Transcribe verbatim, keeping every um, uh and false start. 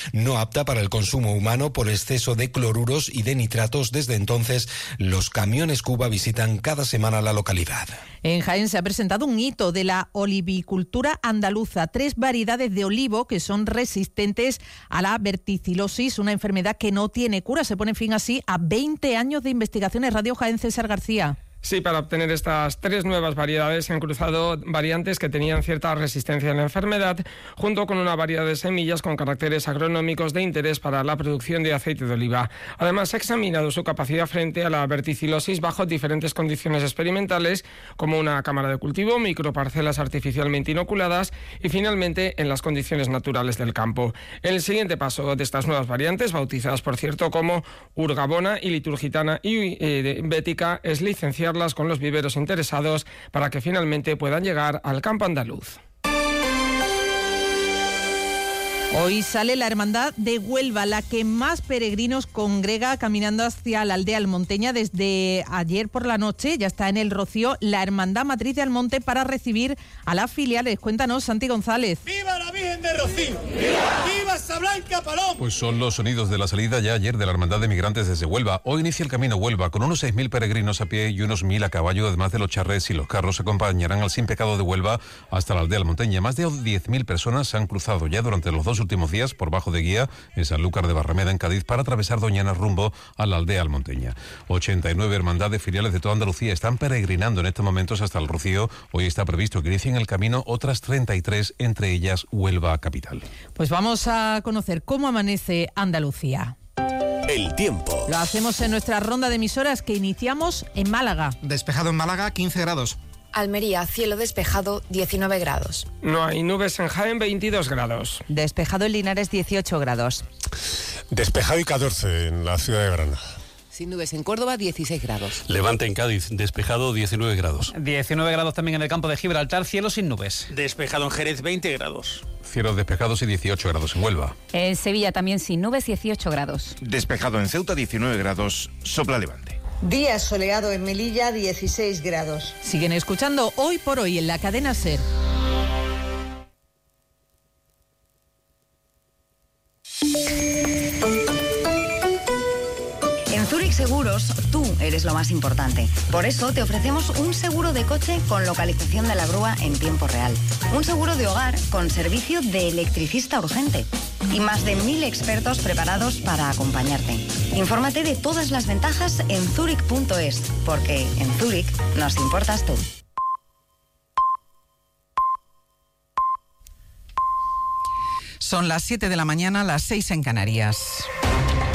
no apta para el consumo humano por exceso de cloruros y de nitratos. Desde entonces, los camiones Cuba visitan cada semana la localidad. En Jaén se ha presentado un hito de la olivicultura andaluza. Tres variedades de olivo que son resistentes a la verticilosis, una enfermedad que no tiene cura. Se pone fin así a veinte años de investigaciones. Radio Jaén, César García. Sí, para obtener estas tres nuevas variedades se han cruzado variantes que tenían cierta resistencia a la enfermedad, junto con una variedad de semillas con caracteres agronómicos de interés para la producción de aceite de oliva. Además, se ha examinado su capacidad frente a la verticilosis bajo diferentes condiciones experimentales, como una cámara de cultivo, microparcelas artificialmente inoculadas y, finalmente, en las condiciones naturales del campo. El siguiente paso de estas nuevas variantes, bautizadas, por cierto, como urgabona y liturgitana y eh, bética, es licenciar con los viveros interesados para que finalmente puedan llegar al campo andaluz. Hoy sale la Hermandad de Huelva, la que más peregrinos congrega caminando hacia la aldea almonteña desde ayer por la noche. Ya está en el Rocío la Hermandad Matriz de Almonte para recibir a las filiales. Cuéntanos, Santi González. ¡Viva la Virgen de Rocío! ¡Viva! ¡Viva Sablanca Paloma! Pues son los sonidos de la salida ya ayer de la Hermandad de Migrantes desde Huelva. Hoy inicia el camino Huelva con unos seis mil peregrinos a pie y unos mil a caballo. Además de los charrets y los carros, acompañarán al Sin Pecado de Huelva hasta la aldea almonteña. Más de diez mil personas se han cruzado ya durante los dos últimos días por bajo de guía en Sanlúcar de Barrameda, en Cádiz, para atravesar Doñana rumbo a la aldea almonteña. ochenta y nueve hermandades filiales de toda Andalucía están peregrinando en estos momentos hasta el Rocío. Hoy está previsto que inicien el camino otras treinta y tres, entre ellas Huelva capital. Pues vamos a conocer cómo amanece Andalucía. El tiempo. Lo hacemos en nuestra ronda de emisoras que iniciamos en Málaga. Despejado en Málaga, quince grados. Almería, cielo despejado, diecinueve grados. No hay nubes en Jaén, veintidós grados. Despejado en Linares, dieciocho grados. Despejado y catorce en la ciudad de Granada. Sin nubes en Córdoba, dieciséis grados. Levante en Cádiz, despejado, diecinueve grados. diecinueve grados también en el campo de Gibraltar, cielo sin nubes. Despejado en Jerez, veinte grados. Cielos despejados y dieciocho grados en Huelva. En Sevilla también sin nubes, dieciocho grados. Despejado en Ceuta, diecinueve grados, sopla levante. Día soleado en Melilla, dieciséis grados. Siguen escuchando Hoy por Hoy en la cadena SER. En Zurich Seguros, tú eres lo más importante. Por eso te ofrecemos un seguro de coche con localización de la grúa en tiempo real. Un seguro de hogar con servicio de electricista urgente. Y más de mil expertos preparados para acompañarte. Infórmate de todas las ventajas en zurich punto es, porque en Zurich nos importas tú. Son las siete de la mañana, las seis en Canarias.